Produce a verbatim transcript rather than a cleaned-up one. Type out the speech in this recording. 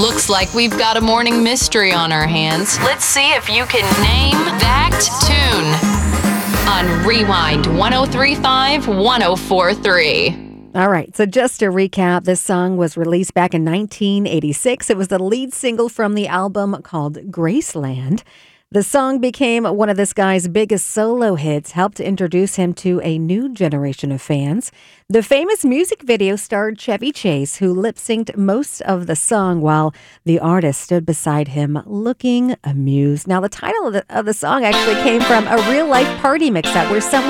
Looks like we've got a morning mystery on our hands. Let's see if you can name that tune on Rewind one oh three point five, one oh four point three. All right, so just to recap, this song was released back in nineteen eighty-six. It was the lead single from the album called Graceland. The song became one of this guy's biggest solo hits, helped to introduce him to a new generation of fans. The famous music video starred Chevy Chase, who lip-synced most of the song while the artist stood beside him looking amused. Now, the title of the, of the song actually came from a real-life party mix-up where someone